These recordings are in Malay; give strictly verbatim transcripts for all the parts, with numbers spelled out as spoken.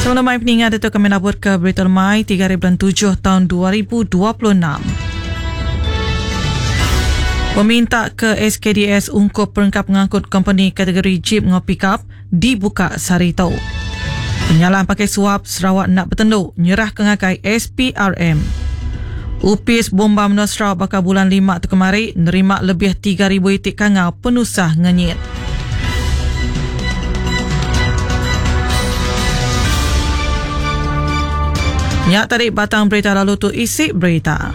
Sebelum mai peningat itu kami labur ke berita Mai tiga hari bulan tujuh tahun dua ribu dua puluh enam. Peminta ke S K D S ungkup perangkap pengangkut company kategori Jeep ngau pickup dibuka sehari itu. Penyalah pakai suap Sarawak nak bertenduk nyerah ke ngakai S P R M. U P I S Bomba Menua Sarawak bakal bulan lima tu kemari nerima lebih tiga ribu itik kangau penusah ngenyit. Nyak tarik batang berita lalu tu isi berita.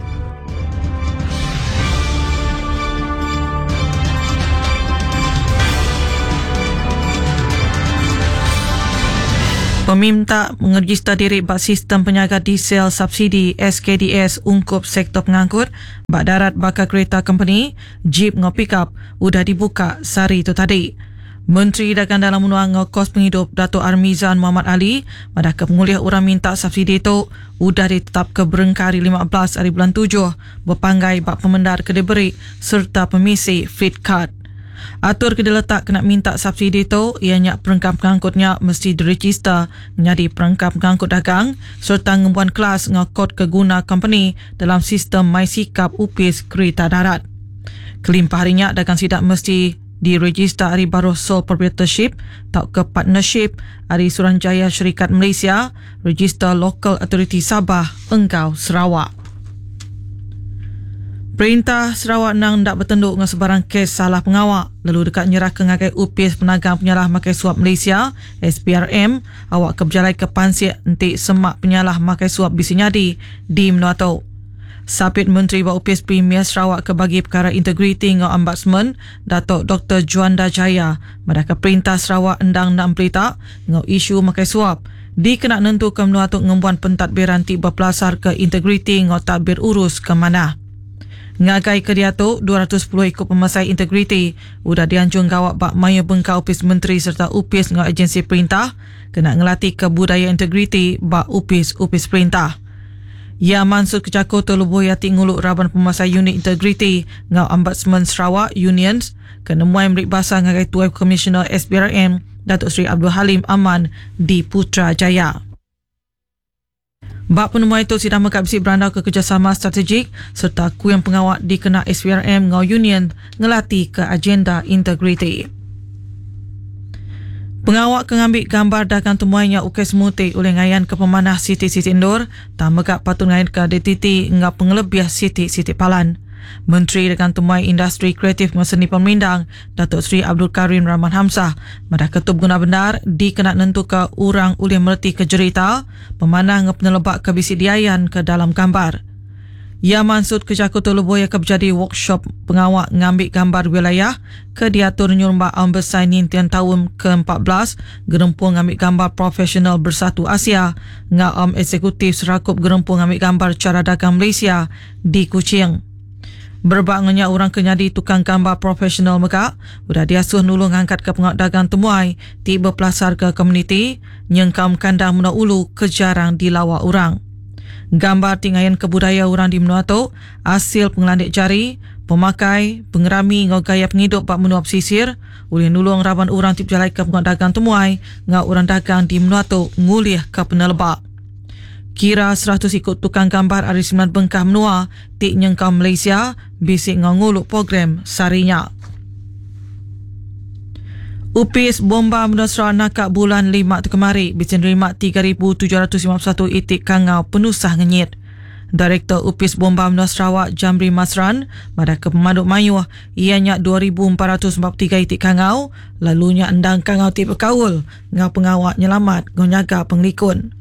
Peminta mengerjista diri bak sistem penyaga diesel subsidi S K D S ungkup sektor pengangkut bak darat bakal kereta company Jeep ngau pickup udah dibuka sehari itu tadi. Menteri Dagang Dalam Menua ngau kos penghidup Dato' Armizan Muhammad Ali pada kepenguliah orang minta subsidi itu udah ditetap ke berengkari lima belas hari bulan tujuh berpanggai bak pemendar kedeberi serta pemisi fleet card. Atur kedai letak kena minta subsidi itu ianya perangkap pengangkutnya mesti diregister menjadi perangkap pengangkut dagang serta ngembuan kelas ngau kod keguna company dalam sistem MySikap U P I S Kereta Darat. Kelimpah harinya dagang sidak mesti diregister hari baru sole proprietorship atau ke partnership hari Suruhanjaya Syarikat Malaysia register Local Authority Sabah Engkau Sarawak. Perintah Sarawak nang ndak bertenduk dengan sebarang kes salah pengawak lalu dekat nyerah ke ngagai U P I S Penagang Penyalah Makai Suap Malaysia S P R M awak keberjalai ke Pansik entik semak penyalah makai suap bisinyadi di Menua Tau. Sapit Menteri Bak U P I S Premier Sarawak kebagi perkara integriti ngau Ombudsman Datuk Doktor Juanda Jaya mereka perintah Sarawak endang nak berita ngau isu makai suap dikena nentukan Menua Tau ngembuan pentadbiran tiba pelasar ke integriti ngau tadbir urus ke mana. Ngagai ke dia tu dua ratus sepuluh ikut pemasai integriti udah dianjung gawak bak maya bengkau U P I S Menteri serta U P I S ngau agensi perintah kena ngelatih ke budaya integriti bak U P I S U P I S perintah. Ya Mansur Kejako terlebuh yati nguluk Raban Pemasai Unit Integriti ngau Ombudsman Sarawak Unions kena muai merik basah ngagai Tuai Komisioner S P R M Datuk Seri Abdul Halim Aman di Putrajaya. Bak penemuan itu sidang mekak bisi berandau ke kerjasama strategik serta ku yang pengawak dikena S P R M ngau Union ngelatih ke agenda integriti. Pengawak kengambil gambar dagang temuannya ukes mutik oleh ngayan ke pemanah siti-siti indoor tak megak patut ngayan ke D T T ngau pengelebiah siti-siti palan. Menteri Dagang Temuai Industri Kreatif dan Seni Pemindang Datuk Seri Abdul Karim Rahman Hamzah madah ketub guna benar dikena nentu ke orang oleh merti ke jerita pemanah ngau penelebak ke bisi diayan ke dalam gambar. Ya maksud kejaku terlebuh yang kejadi workshop pengawak ngambil gambar wilayah ke diatur nyurumbak Ambesai Nintian tahun ke empat belas gerempung ngambil gambar profesional bersatu Asia ngau Am Eksekutif Serakup gerempung ngambil gambar cara dagang Malaysia di Kuching. Berbangnya orang kenyadi tukang gambar profesional mekak udah diasuh nulung angkat ke pengawak dagang temuai tiba pelasar ke komuniti nyengkam kandang Menua Ulu kejarang dilawak orang. Gambar tinggayan kebudaya orang di Menua Tau, hasil pengelandik jari, pemakai, pengerami ngau gaya penghidup bak menua pesisir, oleh nulung raban orang tip jalai ke pengawak dagang temuai, ngau orang dagang di Menua Tau ngulih ke penelebak. Kira seratus ikut tukang gambar hari sembilan bengkah menua, tik nyengkau Malaysia, bisik ngau nguluk program sarinya. U P I S Bomba Menua Sarawak nakak bulan lima tu kemari bisa nerima tiga ribu tujuh ratus lima puluh satu itik kangau penusah ngenyit. Direktur U P I S Bomba Menua Sarawak Jamri Masran pada ke pemaduk mayuh ianya dua ribu empat ratus empat puluh tiga itik kangau lalunya endang kangau tip berkaul ngau pengawak nyelamat ngau nyaga penglikun.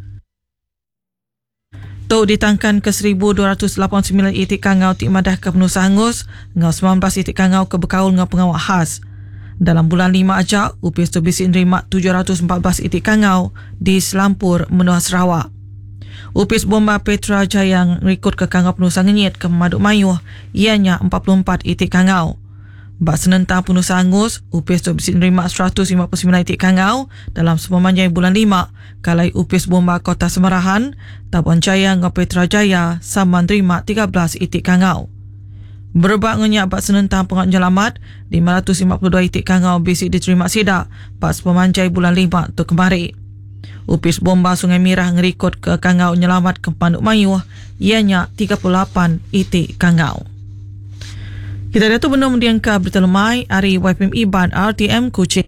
Tok ditangkan ke seribu dua ratus lapan puluh sembilan itik kangau tik madah ke penusah hangus ngau sembilan belas itik kangau ke berkaul ngau pengawak khas. Dalam bulan lima ajak, U P I S tu bisi nerima tujuh ratus empat belas itik kangau di Selampur, Menua Sarawak. U P I S Bomba Petra Jaya rekod ke kangau penusah ngenyit ke Pemaduk Mayuh, ianya empat puluh empat itik kangau. Bak senentang penusah angus, U P I S tu bisi nerima seratus lima puluh sembilan itik kangau dalam sepanjang bulan lima, kalai U P I S Bomba Kota Semarahan, Tabuan Jaya ngau Petra Jaya sama nerima tiga belas itik kangau. Berbak ngenyak bak senentang pengawak nyelamat, lima ratus lima puluh dua itik kangau basic diterima sidak pas pemanjai bulan lima tu kemari. Upis bomba Sungai Mirah ngerikut ke Kangau nyelamat ke Panduk Mayuh, ianya tiga puluh lapan itik Kangau. Kita dah tu benar mendiangka berita lemai hari Y P M Iban R T M Kuching.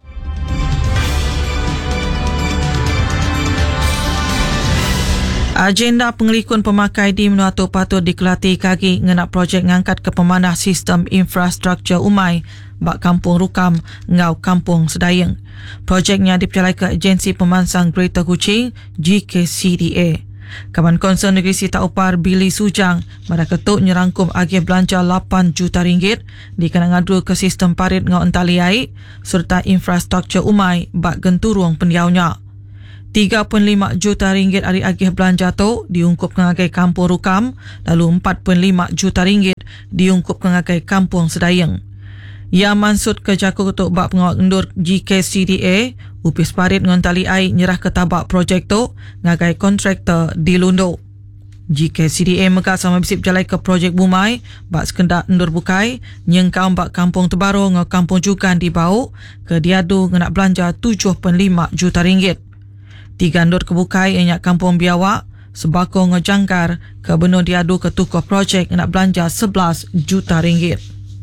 Agenda pengelikun pemakai di Menuatu patut dikelati kaki ngenak projek ngangkat ke pemanah sistem infrastruktur umai bak Kampung Rukam ngau Kampung Sedayeng. Projeknya dipercayai ke Agensi Pemansang Greater Kuching G K C D A. Kaban Konsern Negeri Sita Upar Billy Sujang pada ketuk nyerangkum agih belanja lapan juta ringgit di kena ngadu ke sistem parit ngau entali air serta infrastruktur umai bak genturung pendiaunya. tiga perpuluhan lima juta ringgit ari agih belanja tu diungkup kengagai Kampung Rukam, lalu empat perpuluhan lima juta ringgit diungkup kengagai Kampung Sedayeng. Ia mansut ke Jaku Ketuk Bak Pengawal Endur G K C D A, upis parit ngontali air nyerah ke tabak projek tu ngagai kontraktor di Lundo. G K C D A megak sama bisip jalai ke projek Bumai, bak sekendak Endur Bukai, nyengkau bak Kampung Tebaru ngau Kampung Jukan di Bau, ke diadu ngenak belanja tujuh perpuluhan lima juta ringgit. Tiga Endur kebukai enyak Kampung Biawak, sebako ngejangkar ke benur diadu ke tukuh projek nak belanja sebelas juta ringgit.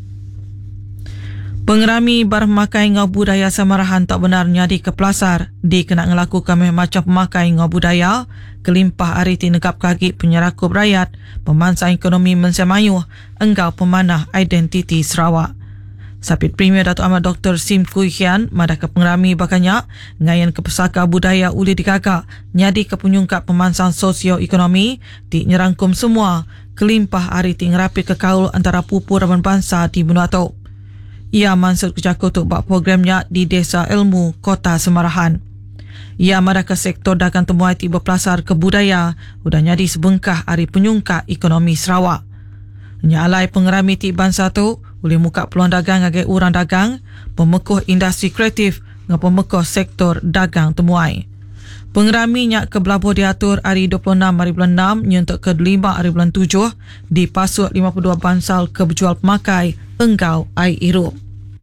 Pengerami barang pemakai ngau budaya Samarahan tak benar nyadi ke Pelasar di kena ngelaku kami macam pemakai ngau budaya kelimpah hari ti negap kaki penyerakup rakyat pemansang ekonomi mensemayuh enggau pemanah identiti Sarawak. Sapit Premier Datuk Ahmad Doktor Sim Kui Hian madah ke pengerami bakanya ngayan ke pesaka budaya uli dikakak nyadi ke penyungkap pemansang sosio-ekonomi di nyerangkum semua kelimpah hari ti ngerapi ke kaul antara pupu raban bangsa di Menuatu. Ia mansut ke Jaku untuk bak programnya di Desa Ilmu Kota Samarahan. Ia madah ke sektor dagang temuai ti berpelasar ke budaya udah nyadi sebengkah hari penyungkap ekonomi Sarawak. Nyalai pengerami ti bangsa tu boleh muka peluang dagang agai orang dagang, pemekuh industri kreatif dengan pemekuh sektor dagang temuai. Pengerami nyak ke Belabuh diatur hari dua puluh enam hari bulan enam nyuntuk ke lima hari bulan tujuh di pasut lima puluh dua bansal ke berjual pemakai enggau air irup.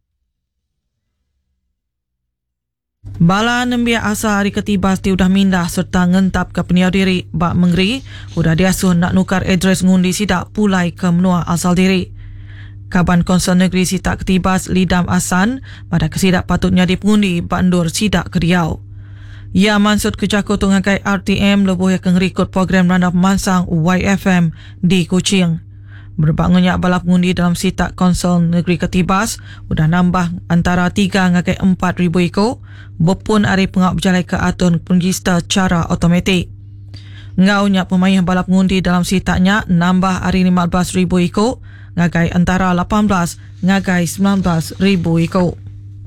Bala nembia asa hari ketibas ti udah mindah serta ngentap ke peniau diri bak mengeri udah diasuh nak nukar adres ngundi sidak pulai ke menua asal diri. Kaban Konsern Negeri Sidak Ketibas Lidam Asan pada kesidak patutnya dipengundi Bandur Sidak ke Riau. Ia mansut ke Jaku tungakai R T M lebuh yang ngerikut program randa pemansang Y F M di Kuching. Berbangunnya balap pengundi dalam Sidak Konsern Negeri Ketibas udah nambah antara tiga ngakai empat ribu ikut bopun hari pengak berjalai ke atun penregister cara automatik. Ngaunya pemain balap pengundi dalam Sidaknya nambah hari lima belas ribu ikut ngagai antara lapan belas ngagai sembilan belas ribu ikut.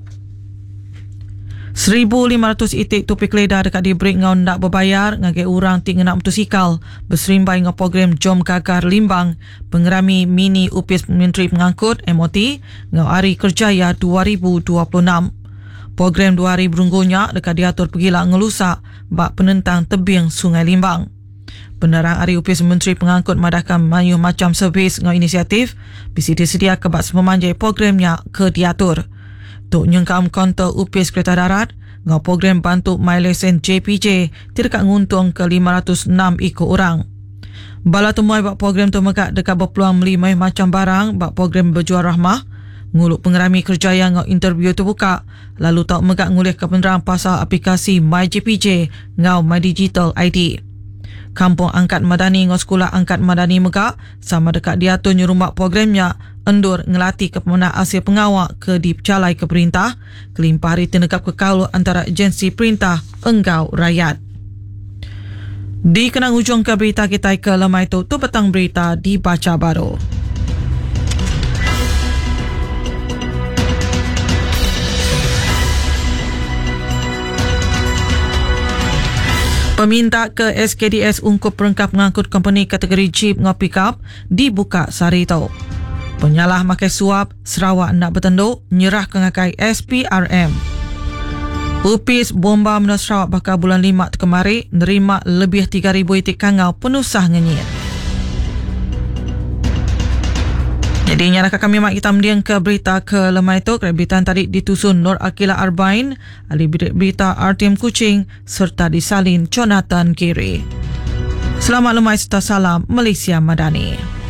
seribu lima ratus itik tupik leda dekat di break ngau ndak berbayar ngagai orang tinggal nak motosikal berserimbai ngau program Jom Kakar Limbang pengerami mini upis Menteri Pengangkut M O T ngau hari kerjaya dua ribu dua puluh enam. Program dua hari berunggunya dekat diatur pergilah ngelusak bak penentang tebing Sungai Limbang. Penerang Ari Upis Menteri Pengangkut madahkan mayuh macam servis ngau inisiatif bisi disedia ke bak sepemanjai programnya ke diatur. Tuk nyengkam kontor Upis Kereta Darat ngau program bantu My Lesen J P J tidak nguntung ke lima ratus enam ikut orang. Bala temuai bak program tu megak dekat berpeluang beli mayuh macam barang bak program berjual rahmah nguluk pengerami kerjaya ngau interview terbuka lalu tak megak ngulih ke penerang pasal aplikasi My J P J ngau My Digital I D. Kampung Angkat Madani ngau Sekolah Angkat Madani megak sama dekat diatur nyerumbak programnya endur ngelatih ke pemenang hasil pengawak ke dipcalai ke perintah kelimpah hari tenegap ke kaul antara agensi perintah enggau rakyat. Di kenang ujung ke berita kita ke lemai tu tu petang berita dibaca baru. Peminta ke S K D S ungkup perengkap mengangkut company kategori Jeep ngau pickup dibuka sehari itu. Penyalah makai suap Sarawak nak bertenduk nyerah ke ngakai S P R M. Upis bomba Menua Sarawak bakal bulan lima kemari nerima lebih tiga ribu itik kangau penusah ngenyit. Jadi Jadi nyalakan kami mak kita mendiang ke berita ke lemai itu. Kerebitan tadi ditusun Nur Akila Arbain, ahli berita R T M Kuching serta disalin Jonathan Kiri. Selamat lemai serta salam Malaysia Madani.